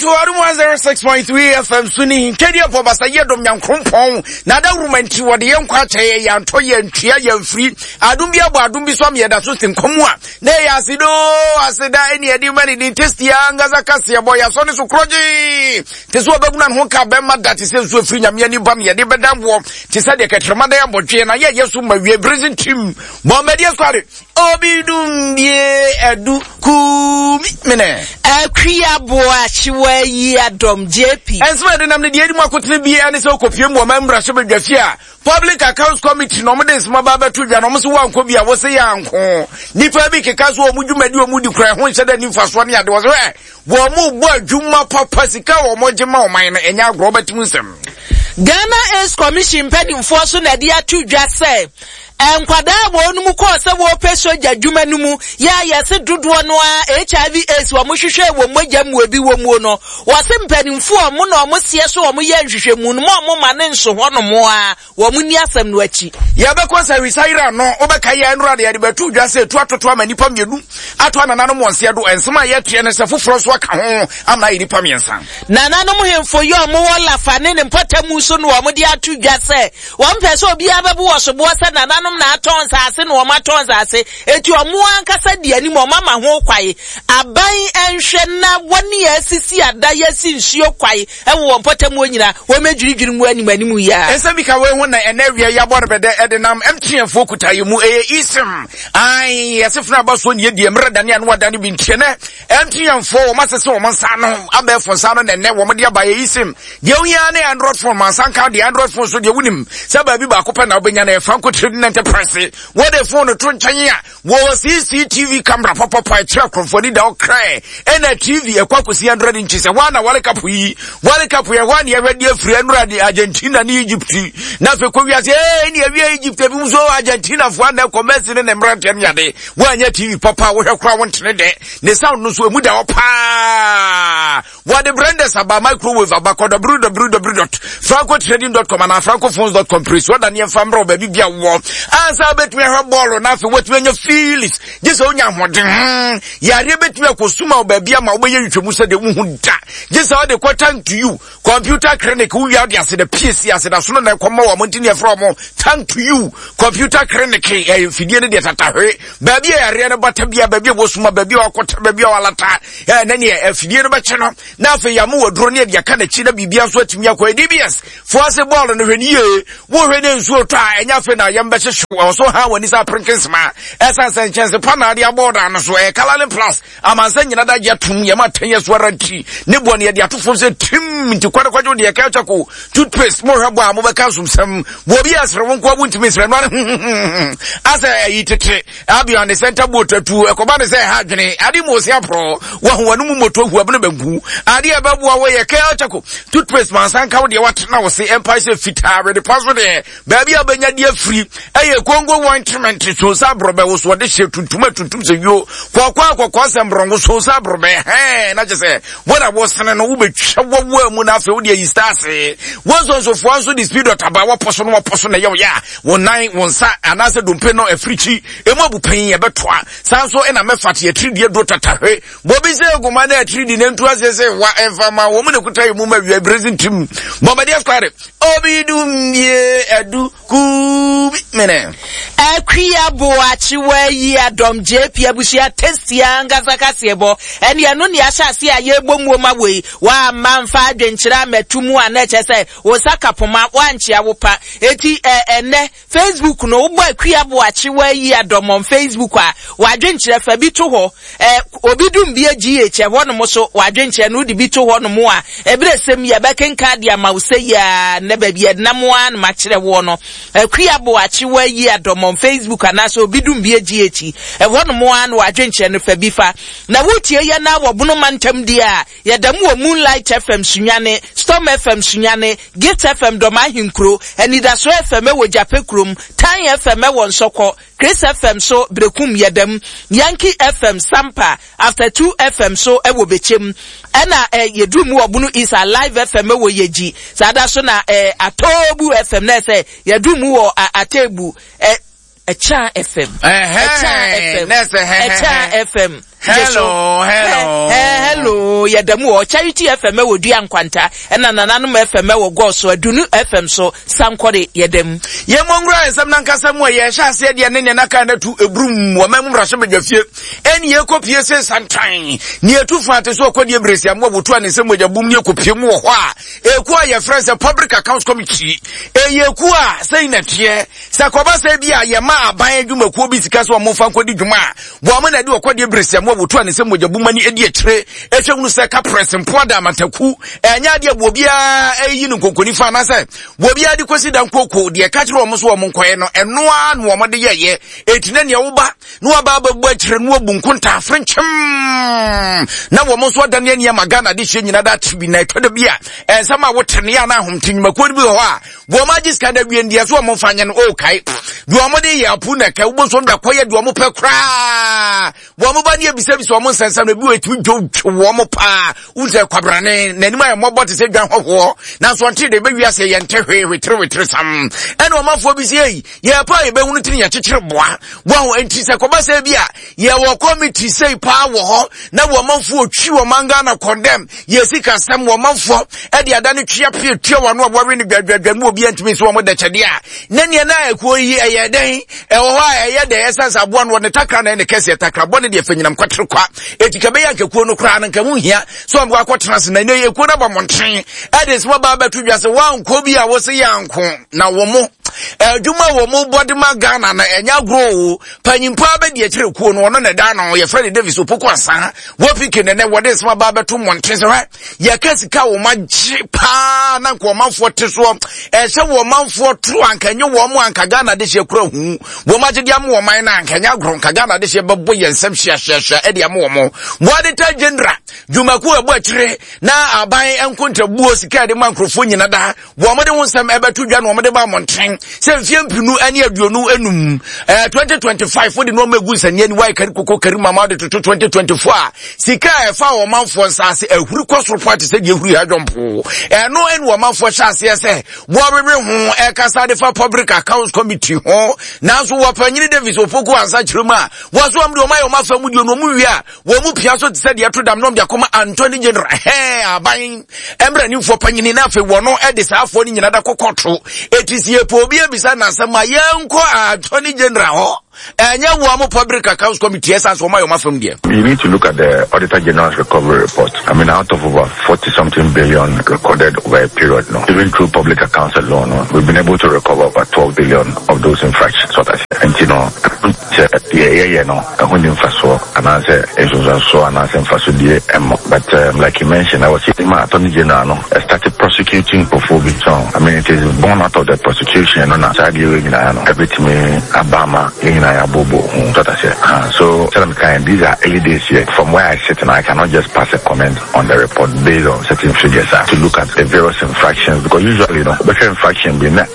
to 106.3 FM Suni Kedia for Basayedom Yang Krumpong Nada Rumanti what the young Quache and Toya and Tia free Adumbia Badumbi Swami that was in Komua they asido asida any adimani in Testia Gazakasia boy as soon as Ukroji Teswa Babunan Honka Bema that is so free Yamiani Bamia de Badam walk Tisade Katramada Bojana Yasuma we present team Momedia Squad Obidum ye Edu Kumine Kriya boa chiwe yi adom JP. And so the name the Edima could be any so copium or member of Jafia. Public Accounts Committee nominates Mababa to Janomus one could be a was a young Nipa Biki Kazu Mudu Medu Mudu Cry, who said the new first one yard was rare. Wamu boy Juma Papasika or Mojima mine and now Robert Muslim. Ghana is commission pending for so na dia to just say. Kwada wonu mu ko se wo peso jadwuma nu mu ya se dodo no a HIV/AIDS wo mo hwehwe wo mogya mu obi wo mu no wo se mpanimfu o mo no mo sie so wo mo ye nhwehwe mu no mo ma ne nso ho no mo a wo mo ni asem no achi ya be ko sa resaira no obeka ya nura de betu dwa se to atoto amanipa mienu ato anana no monse do ensema ye tue ne se foforo so aka ho ama nipa miensa nana no mo hemfo yo mo wala fa ne mpatamu so no wo mo de atu dwa se wo mpese obi abebu wo so bo se nana na atonza ase no ma tonza ase eti omo ankasa de ani mo mama ho kwae aban enhwe na woni asisi ada yasi nsuo kwae e wo mpotemu onyina wo medwirigwiri mu animanimu ya esa bika we ho na enawia ya borbede edenam mtnfo kutaye mu isim ai yasefuna abaso ne die mredane anu wadane bi ntiene mtnfo wo masese wo mansa no abefo sa no ne wo mede abaye isim de onya ne Android phone mansa ka de Android phone so de wunim sababi ba ko pa na obenya na franco trading enterprise what the phone to Chanya was CCTV camera papa check for the dog cry and a TV a kwakusi 100 inches and one World Cup we 1 year ready friend ready Argentina and Egypt na fe ko wi say any Egypt bi so Argentina for na commerce in Emirates yade one year TV papa we kra won tene de ne sound no so mu da opa what the branders about microwave about www.francotrading.com and francophones.com please what an famro baby bia wo ansa betwe ha ball na fe wetwe nya feelings jese onya hoden ya re betwe akosuma obabia ma obeye ntwemu se de hu da jese o de thank to you computer clinic wu ya de ase de PC ase da so na kwama wa montini e from thank to you computer clinic fidie ne de tatahwe babia ya re ne bata bia babia bosuma babia akota babia walata na ne fidie no be che no na fe ya mu wodro ne de aka na chi na bibia so atimi akwa DBS fo ase ball no hwenie wo hwene nsuo to a enya fe na yamba hye so ha wani sa prinkisma essence chance pana dia border no so Kalalen Plus amansa nyina da je tum ye matanye so ranti ne bone ye de atofo se tim nti kwade kwajo de ka chako toothpaste mo hwebo a mo be ka sumsam wo bi asre won kwa buntimi sre no asa yitete abi on the center boat tu ekoba ne se ha dwene ade mo se apro wo ho wanu mu moto hu abne banku ade e beboa wo ye ka chako toothpaste man san ka wo de watna wo se empire se fita re de paso de baby abanya de free Congo ointment so sabrobe wo so de hye tuntum se yo kwakwa sembrongo so sabrobe na je se wona wo sene no wo betwa wo mu na afi wo de yistase wo so fo so the speed otaba wo poso na ye ya wo nan wo nsa anase dompe no africhi emu abupan ye betoa sanso e na mefate ye tridi do tatahwe bo bi se goma na tridi ne ntu ase wa evama wo mu ne kutai mu ma wi Brazil team bo ba dia square obidum ye edu ku mene Kriya boa chiwe yi adom JP abusia testia ngazaka sebo eni anu ni ahyase aye bomu ma we wa manfa adwenkyira matumu anache se wo sakapoma wanchia wopa eti ene Facebook no wo kriya boa chiwe yi adom on Facebook a wadwenkyira fa bi to ho obidum bia GH ho no mo so wadwenkyira no di bi to ho no mo a ebere sem ya bekenka dia ma wo se ya ne ba bia na mo an ma kire wo no kriya boa chiwe yi adom on Facebook anaso bidum bia GH no mo an wadwenkyira no fa bi fa na wotie ya na wobono mantam dia ya damu wo Moonlight FM sunyane Storm FM sunyane Gift FM doma hinkro enidaso FM wo japekrum Tan FM wo nsoko Chris FM so brekum yedam Yankee FM sampa after 2 FM so ewo bechem ena yedum wo bunu is alive FM wo yeji sada so na atobu FM na se yedum wo atebu Echa FM. Echa FM. Hello. Hello. no yɛdamu wɔ Charity FM wɔ Dua Nkwanta ɛna nananom FM wɔ Goso Adunu FM so sankɔde yɛdamu yɛmongura nsɛm nankasa mu a yɛhyɛ ase de ne naka na tu ebrum wɔ mamum rahye badwafie ɛne yɛkɔpie se santan ne yɛtu fante so kɔde ebresiam wɔ boto ane nsɛm wɔgyabum ne yɛkɔpie mu wɔ hɔ a eku a yɛfrɛ sɛ Public Accounts Committee eyeku a sɛ inatie sɛ kɔba sɛ bi a yɛma aban adwumakuo bi sika so ɔmo fa nkɔdi dwuma a bo na de wɔkɔde ebresiam wɔ boto ane nsɛm wɔgyabum ani edi akyire ehwɛ hunu sɛ ka presimpo da mataku ɛnya de bo bia eyi no konkoni fa na sɛ bo bia de kosi dan koko de ka kyerɛ ɔmo so ɔmo nkɔɛ no ɛnoa no ɔmo de yɛyɛ etina ne woba no aba babu akyire no abunkunta afrenkyem na wɔmo so dan ne ne magana de hye nyina da tibi na etɔ da bia ensɛm a wotene ya na ahomtinwumakuo bi hɔ a bo ma giska da bia ndiɛ so ɔmo fanye no okay do ɔmo de yɛ apu na ka wo so da kɔyɛ do ɔmo pɛ kra bo ɔmo ba ne ebisa bi so ɔmo nsɛnsɛm no bi wetumi dwo wo ɔmo pa unse kwabrane nanim ayɛ mɔbɔ te sɛ dwan hɔhɔ na so ɔnte de be wiase yɛ ntehwe wetre sam ɛna ɔmafo bi sɛ yi yɛ pa yɛ behunu tini yɛ kyekyere boa wo enti sɛ kɔba sɛ bi a yɛ wɔ committee sei pa wɔ hɔ na wɔmafo otwi wɔ manga na condemn yɛ sika sɛm wɔmafo ɛde ada ne twia pie tua wɔ no wɔwe ne dwadwadwa mu obi antimi so wɔn de kyɛde a na ne na ɛkuo yi ɛyɛ den ɛwɔ hɔ a ɛyɛ de ɛsɛ aboa no ne takra na ne kɛse takra bɔ ne de afanyinam kwatere kwa eti ka bɛyɛ akakuo no kra na nka mu hia so ɔmo akɔtena se na ne yɛ kuo na ba monten ɛde so ba bɛto dwa sɛ wankɔ bi a wo se yanko na wo mo adwuma wo mo bodima Ghana na enya grow panyimpa abedi akyire kuo no na da no ye Fred Davis opoko asa wo pike ne wode sma ba beto monte se ha ye kasika wo magye pa na nko manfo te so ehye wo manfo tro ankanyo wo mo anka Ghana de hye kura hu wo magye de am wo man na ankanya gro nka Ghana de hye bebo ye nsem hye e de am wo mo wode ta general dwumaku abo akyire na aban enkonta buo sika de mankrofo nyina da wo mo de wo nsem ebeto dwa no wo mo de ba monten se mfie mpinu ani aduonu enum 2025 wodi no megu sanye ni wai kari kokko kari mama de 2024 a sika efa wo manfo nsase ahuri kosoro party se de ahuri adwompo no en wo manfo hyase se wo rere ho kasa de fa Public Accounts Committee ho nanso wo panyini Davis opoko ansa kyerema wo so am de o mai o mafa mu de no mu wi a wo mu pia so se de to dam no de akoma Anthony General aban emra ni fo panyini na afi wo no e de saafo ni nyina da kokotro etisie po obi ebisa na asema yenko Attorney General ho enya wo am Public Accounts Committee essence wo mai o mafam de. You need to look at the Auditor General's recovery report. I mean, out of over 40-something billion recorded over a period now, even through public accounts alone, we've been able to recover over 12 billion of those infractions. And you know, but like you mentioned, I was sitting my Attorney General, started prosecuting Kofobi. So I mean, it is born out of the prosecution. Everything Obama, so these are early days here. From where I sit, and I cannot just pass a comment on the report based on certain figures to look at the various infractions, because usually, better infraction being